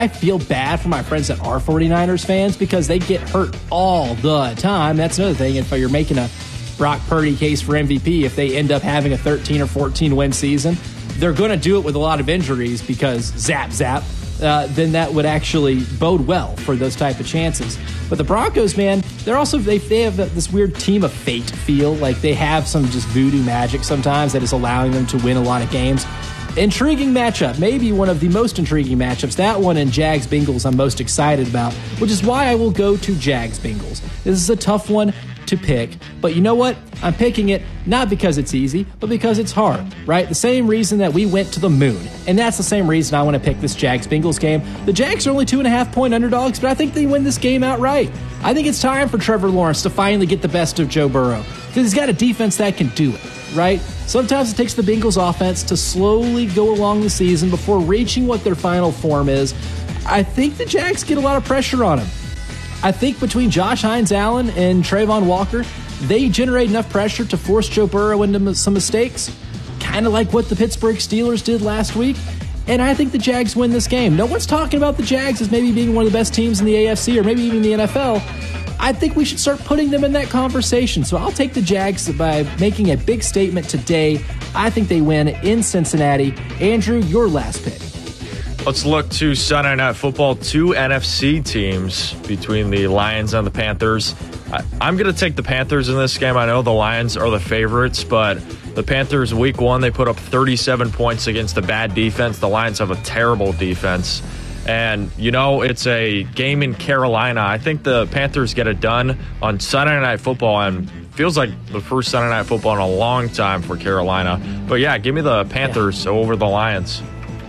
I feel bad for my friends that are 49ers fans because they get hurt all the time. That's another thing. If you're making a Brock Purdy case for MVP, if they end up having a 13 or 14 win season, they're going to do it with a lot of injuries because zap, then that would actually bode well for those type of chances. But the Broncos, man, they're also, they have this weird team of fate feel. Like they have some just voodoo magic sometimes that is allowing them to win a lot of games. Intriguing matchup, maybe one of the most intriguing matchups. That one and Jags-Bengals I'm most excited about, which is why I will go to Jags-Bengals. This is a tough one to pick, but you know what? I'm picking it not because it's easy, but because it's hard, right? The same reason that we went to the moon, and that's the same reason I want to pick this Jags-Bengals game. The Jags are only 2.5-point underdogs, but I think they win this game outright. I think it's time for Trevor Lawrence to finally get the best of Joe Burrow, because he's got a defense that can do it, right? Sometimes it takes the Bengals offense to slowly go along the season before reaching what their final form is. I think the Jags get a lot of pressure on them. I think between Josh Hines-Allen and Trayvon Walker, they generate enough pressure to force Joe Burrow into some mistakes, kind of like what the Pittsburgh Steelers did last week. And I think the Jags win this game. No one's talking about the Jags as maybe being one of the best teams in the AFC or maybe even the NFL. I think we should start putting them in that conversation. So I'll take the Jags by making a big statement today. I think they win in Cincinnati. Andrew, your last pick. Let's look to Sunday Night Football, 2 NFC teams between the Lions and the Panthers. I'm going to take the Panthers in this game. I know the Lions are the favorites, but the Panthers, week 1, they put up 37 points against a bad defense. The Lions have a terrible defense. And, you know, it's a game in Carolina. I think the Panthers get it done on Sunday Night Football, and feels like the first Sunday Night Football in a long time for Carolina. But, yeah, give me the Panthers over the Lions.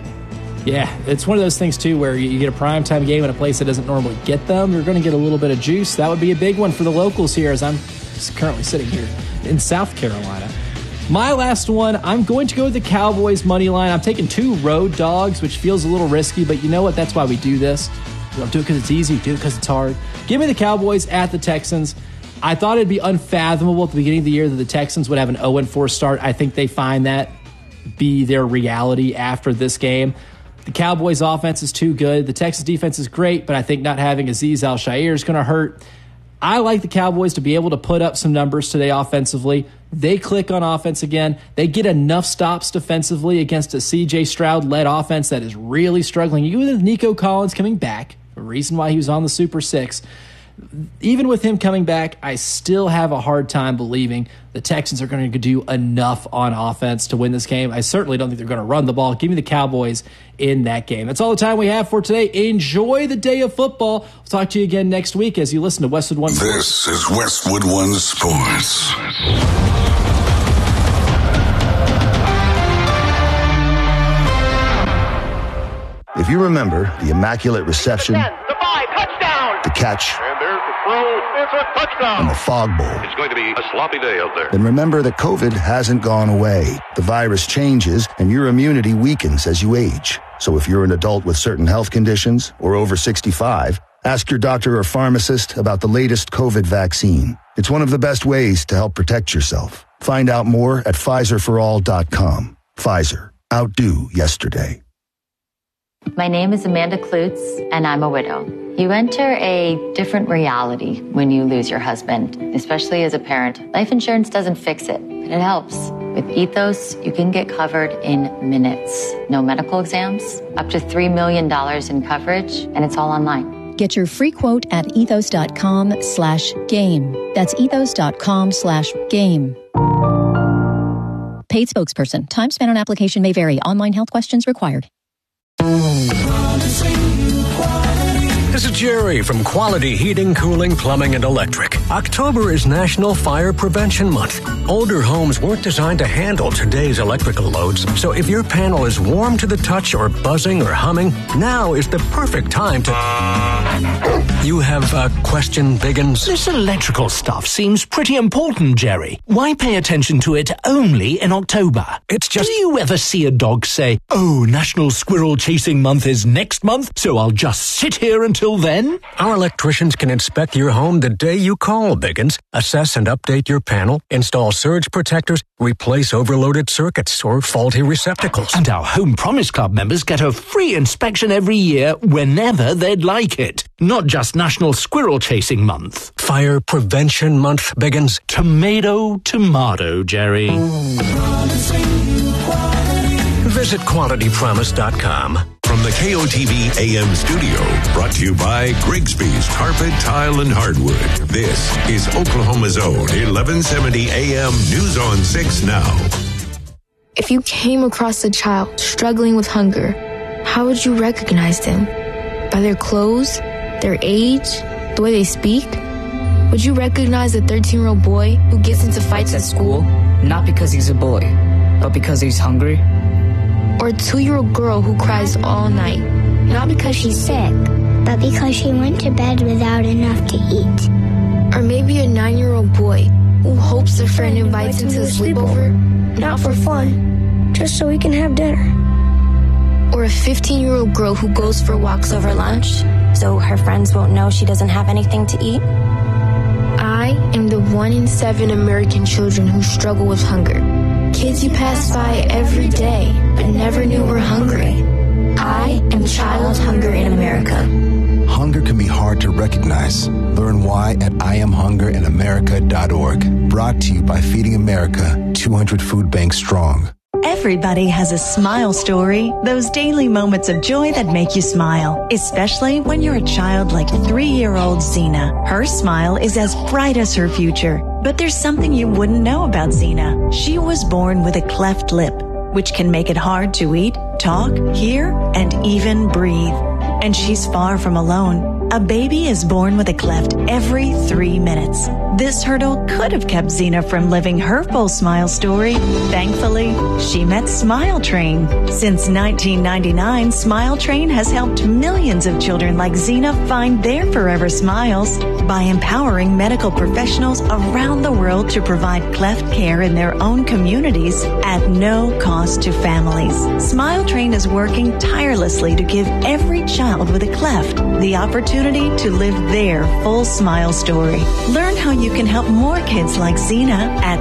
Yeah, it's one of those things, too, where you get a primetime game in a place that doesn't normally get them. You're going to get a little bit of juice. That would be a big one for the locals here, as I'm currently sitting here in South Carolina. My last one, I'm going to go with the Cowboys money line. I'm taking 2 road dogs, which feels a little risky, but you know what? That's why we do this. We don't do it because it's easy. We do it because it's hard. Give me the Cowboys at the Texans. I thought it'd be unfathomable at the beginning of the year that the Texans would have an 0-4 start. I think they find that be their reality after this game. The Cowboys offense is too good. The Texans defense is great, but I think not having Azeez Al-Shaair is going to hurt. I like the Cowboys to be able to put up some numbers today offensively. They click on offense again. They get enough stops defensively against a C.J. Stroud-led offense that is really struggling. Even with Nico Collins coming back, a reason why he was on the Super 6, even with him coming back, I still have a hard time believing the Texans are going to do enough on offense to win this game. I certainly don't think they're going to run the ball. Give me the Cowboys in that game. That's all the time we have for today. Enjoy the day of football. We'll talk to you again next week as you listen to Westwood One Sports. This is Westwood One Sports. If you remember the Immaculate Reception, the catch, and the fog bowl. It's going to be a sloppy day out there. Then remember that COVID hasn't gone away. The virus changes and your immunity weakens as you age. So if you're an adult with certain health conditions or over 65, ask your doctor or pharmacist about the latest COVID vaccine. It's one of the best ways to help protect yourself. Find out more at PfizerForAll.com. Pfizer. Outdo yesterday. My name is Amanda Klutz, and I'm a widow. You enter a different reality when you lose your husband, especially as a parent. Life insurance doesn't fix it, but it helps. With Ethos, you can get covered in minutes. No medical exams, up to $3 million in coverage, and it's all online. Get your free quote at ethos.com/game. That's ethos.com/game. Paid spokesperson. Time spent on application may vary. Online health questions required. This is Jerry from Quality Heating, Cooling, Plumbing, and Electric. October is National Fire Prevention Month. Older homes weren't designed to handle today's electrical loads, so if your panel is warm to the touch or buzzing or humming, now is the perfect time to You have a question, Biggins? This electrical stuff seems pretty important, Jerry. Why pay attention to it only in October? It's just... Do you ever see a dog say, "Oh, National Squirrel Chasing Month is next month, so I'll just sit here until then"? Our electricians can inspect your home the day you call, Biggins, assess and update your panel, install surge protectors, replace overloaded circuits or faulty receptacles. And our Home Promise Club members get a free inspection every year whenever they'd like it. Not just National Squirrel Chasing Month. Fire Prevention Month, Biggins. Tomato, Jerry. Visit QualityPromise.com. From the KOTV AM studio, brought to you by Grigsby's Carpet, Tile, and Hardwood. This is Oklahoma's own 1170 AM News on 6 Now. If you came across a child struggling with hunger, how would you recognize them? By their clothes, their age, the way they speak? Would you recognize a 13-year-old boy who gets into fights at school? Not because he's a boy, but because he's hungry? Or a 2-year-old girl who cries all night, not because she's sick, but because she went to bed without enough to eat. Or maybe a 9-year-old boy who hopes a friend invites him to a sleepover, not for fun, just so we can have dinner. Or a 15-year-old girl who goes for walks over lunch, so her friends won't know she doesn't have anything to eat. I am the 1 in 7 American children who struggle with hunger. Kids you pass by every day, but never knew were hungry. I am Child Hunger in America. Hunger can be hard to recognize. Learn why at IamHungerInAmerica.org. Brought to you by Feeding America, 200 food banks strong. Everybody has a smile story, those daily moments of joy that make you smile, especially when you're a child like 3-year-old Xena. Her smile is as bright as her future, but there's something you wouldn't know about Xena. She was born with a cleft lip, which can make it hard to eat, talk, hear, and even breathe. And she's far from alone. A baby is born with a cleft every 3 minutes. This hurdle could have kept Xena from living her full smile story. Thankfully, she met Smile Train. Since 1999, Smile Train has helped millions of children like Xena find their forever smiles by empowering medical professionals around the world to provide cleft care in their own communities at no cost to families. Smile Train is working tirelessly to give every child with a cleft the opportunity to live their full smile story. Learn how you can help more kids like Xena at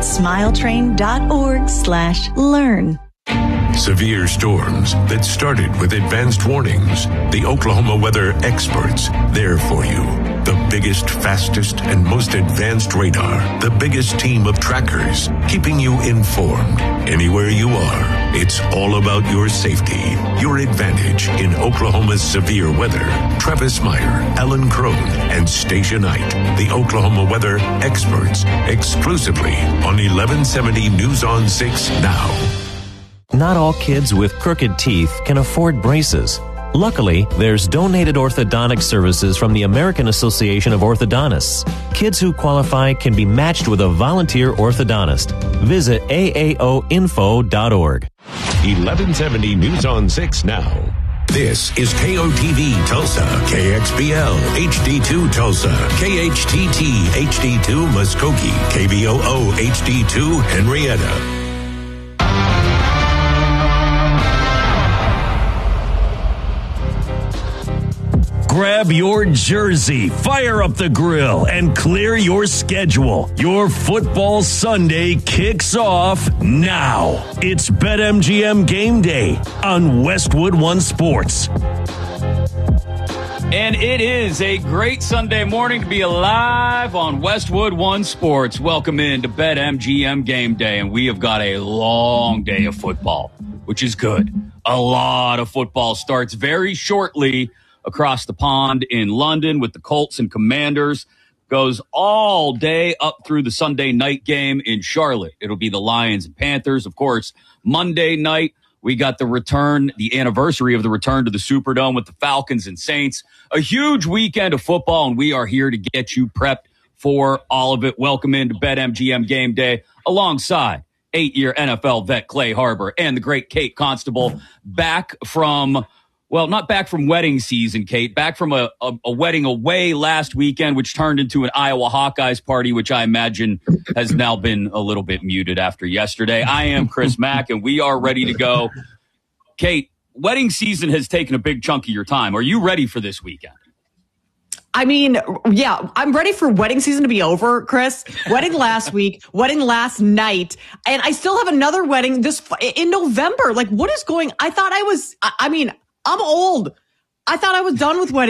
smiletrain.org/learn. Severe storms that started with advanced warnings. The Oklahoma weather experts, there for you. The biggest, fastest, and most advanced radar. The biggest team of trackers, keeping you informed. Anywhere you are, it's all about your safety, your advantage in Oklahoma's severe weather. Travis Meyer, Ellen Crone, and Stacia Knight, the Oklahoma weather experts, exclusively on 1170 News on 6 Now. Not all kids with crooked teeth can afford braces. Luckily, there's donated orthodontic services from the American Association of Orthodontists. Kids who qualify can be matched with a volunteer orthodontist. Visit aaoinfo.org. 1170 News on 6 Now. This is KOTV Tulsa, KXBL HD2 Tulsa, KHTT HD2 Muskogee, KBOO HD2 Henrietta. Grab your jersey, fire up the grill, and clear your schedule. Your football Sunday kicks off now. It's BetMGM Game Day on Westwood One Sports. And it is a great Sunday morning to be alive on Westwood One Sports. Welcome in to BetMGM Game Day, and we have got a long day of football, which is good. A lot of football starts very shortly across the pond in London with the Colts and Commanders. Goes all day up through the Sunday night game in Charlotte. It'll be the Lions and Panthers. Of course, Monday night, we got the return, the anniversary of the return to the Superdome with the Falcons and Saints. A huge weekend of football, and we are here to get you prepped for all of it. Welcome into BetMGM Game Day alongside 8-year NFL vet Clay Harbor and the great Kate Constable, back from Well, not back from wedding season, Kate. Back from a wedding away last weekend, which turned into an Iowa Hawkeyes party, which I imagine has now been a little bit muted after yesterday. I am Chris Mack, and we are ready to go. Kate, wedding season has taken a big chunk of your time. Are you ready for this weekend? I mean, yeah, I'm ready for wedding season to be over, Chris. Wedding last week, wedding last night, and I still have another wedding in November. Like, what is going? I'm old. I thought I was done with weddings.